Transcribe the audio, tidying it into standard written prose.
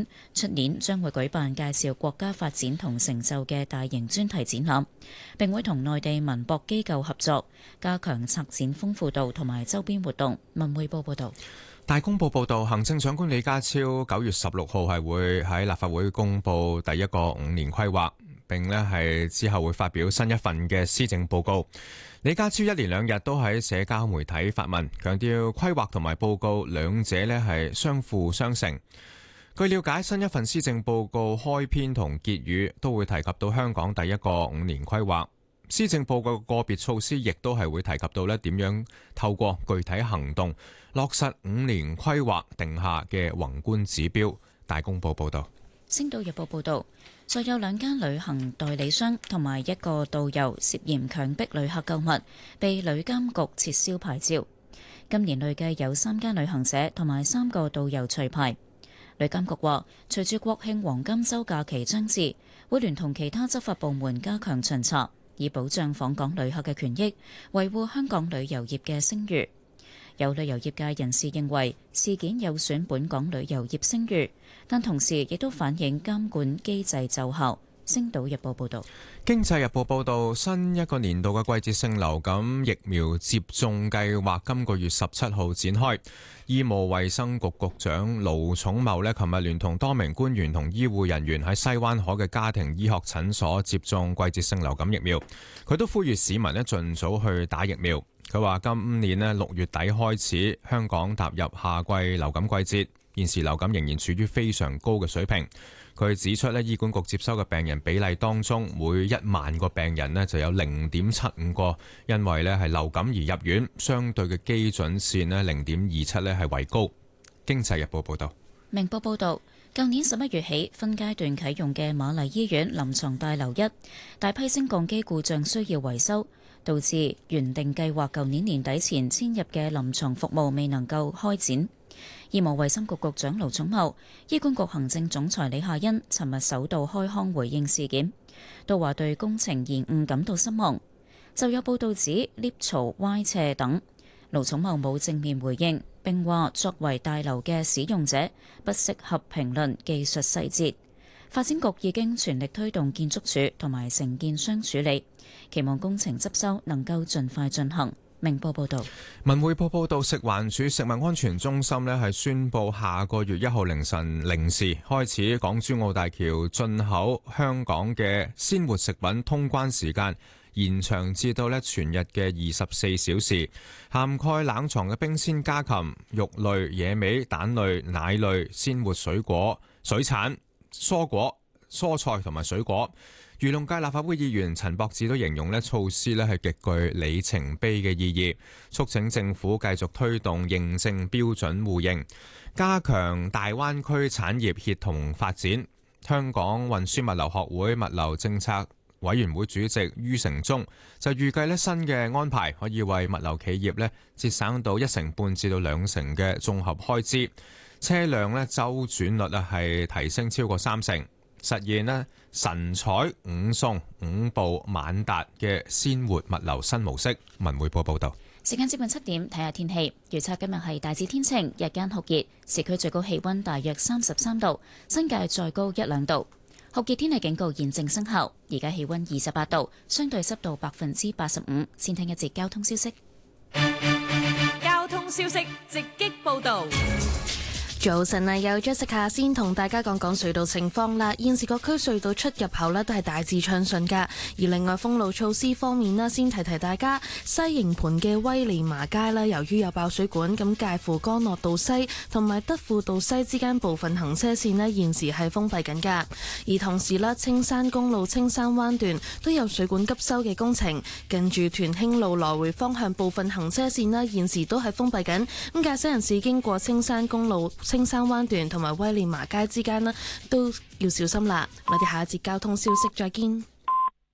院出年將會舉辦介紹國家發展同成就嘅大型專題展覽，並會同內地文博機構合作，加強策展豐富度同埋周邊活動。文匯報報道。 大公報報導，行政長官李家超9月16號係會喺立法會公布第一個5年規劃，並咧係之後會發表新一份嘅施政報告。李家超一連2日都喺社交媒體發文，強調規劃同埋報告兩者咧係相輔相成。據了解，新一份施政報告開篇同結語都會提及到香港第一個5年規劃。施政報告個別措施亦都係會提及到咧點樣透過具體行動落實5年規劃定下嘅宏觀指標。大公報報道。 星島日報報道，再有2間旅行代理商同埋一個導遊涉嫌強迫旅客購物，被旅監局撤銷牌照。今年累計有3間旅行社同埋3個導遊除牌。旅監局話，隨住國慶黃金週假期將至，會聯同其他執法部門加強巡查，以保障訪港旅客嘅權益，維護香港旅遊業嘅聲譽。有旅遊業界人士認為事件有損本港旅遊業聲譽，但同時亦都反映監管機制奏效。星島日報報道。 經濟日報報道，新一個年度嘅季節性流感疫苗接種計劃今個月17號展開。醫務衛生局局長盧寵茂呢，琴日聯同多名官員同醫護人員喺西灣河嘅家庭醫學診所接種季節性流感疫苗。佢都呼籲市民呢盡早去打疫苗。佢話今年呢6月底開始，香港踏入夏季流感季節，現時流感仍然處於非常高嘅水平。佢指出呢，醫管局接收嘅病人比例當中，每1萬個病人呢就有0.75個因為呢係流感而入院，相對嘅基準線呢0.27呢係為高。經濟日報報道。 明報報道，舊年11月起分階段啟用嘅瑪麗醫院臨床大樓1大批升降機故障需要維修，導致原定計劃舊年年底前遷入嘅臨床服務未能夠開展。醫務衛生局局長盧寵茂、醫管局行政總裁李夏茵尋日首度開腔回應事件，都話對工程延誤感到失望。就有報道指 lift 槽歪斜等，盧寵茂冇正面回應，並話作為大樓嘅使用者，不適合評論技術細節。發展局已經全力推動建築署同埋承建商處理，期望工程執修能夠盡快進行。明報報道。 文匯報報道，食環署食物安全中心呢係宣布下個月1號凌晨0時開始，港珠澳大橋進口香港嘅鮮活食品通關時間延長至到全日嘅24小時，涵蓋冷藏嘅冰鮮家禽、肉類、野味、蛋類、奶類、鮮活水果、水產、蔬果、蔬菜同埋水果。漁農界立法會議員陳博智都形容措施係極具里程碑嘅意義，促請政府繼續推動認證標準互認，加強大灣區產業協同發展。香港運輸物流學會物流政策委員會主席于成忠就預計新嘅安排可以為物流企業節省到1.5%至到2%嘅綜合開支，車輛周轉率係提升超過30%。實現神采5送5部晚達嘅鮮活物流新模式。文匯報報道。 時間接近7點，睇下天氣預測。今日係大致天晴，日間酷熱，市區最高氣溫大約33度，新界再高1-2度。酷熱天氣警告現正生效。而家氣溫28度，相對濕度85%。先聽一節交通消息。 交通消息直擊報道。 早晨啊，有 Jessica 先同大家講講隧道情況啦。現時各區隧道出入口呢都係大致暢順噶。而另外封路措施方面呢，先提提大家，西營盤嘅威利麻街啦，由於有爆水管，咁介乎干諾道西同埋德輔道西之間部分行車線呢，現時係封閉緊噶。而同時啦，青山公路青山灣段都有水管急修嘅工程，近住屯興路來回方向部分行車線呢，現時都係封閉緊。咁駕駛人士經過青山公路青山灣段同埋威廉麻街之間呢，都要小心啦。我哋下一節交通消息再見。